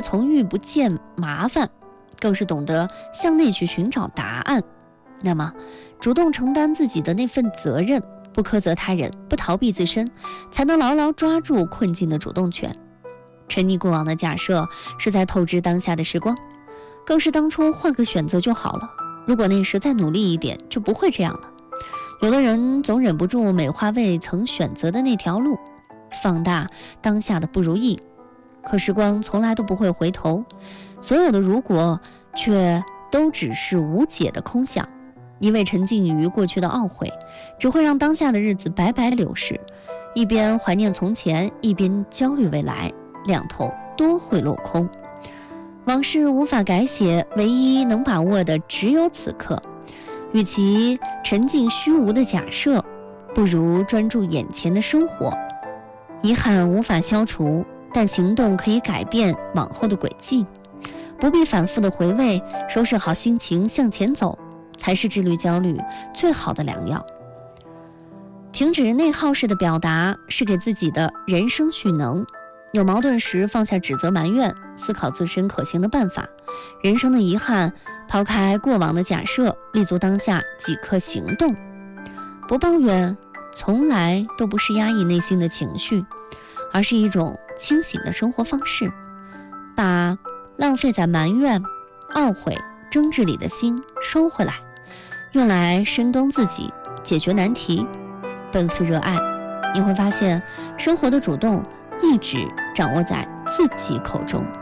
从遇不见麻烦，更是懂得向内去寻找答案。那么主动承担自己的那份责任，不苛责他人，不逃避自身，才能牢牢抓住困境的主动权。沉溺过往的假设是在透支当下的时光，更是当初换个选择就好了。如果那时再努力一点，就不会这样了。有的人总忍不住美化未曾选择的那条路，放大当下的不如意，可时光从来都不会回头，所有的如果却都只是无解的空想。一味沉浸于过去的懊悔，只会让当下的日子白白流逝，一边怀念从前，一边焦虑未来，两头都会落空。往事无法改写，唯一能把握的只有此刻。与其沉浸虚无的假设，不如专注眼前的生活。遗憾无法消除，但行动可以改变往后的轨迹。不必反复的回味，收拾好心情向前走，才是治愈焦虑最好的良药。停止内耗式的表达，是给自己的人生蓄能。有矛盾时放下指责埋怨，思考自身可行的办法。人生的遗憾，抛开过往的假设，立足当下，即刻行动。不抱怨从来都不是压抑内心的情绪，而是一种清醒的生活方式。把浪费在埋怨、懊悔、争执里的心收回来，用来深耕自己，解决难题，奔赴热爱。你会发现，生活的主动一直掌握在自己口中。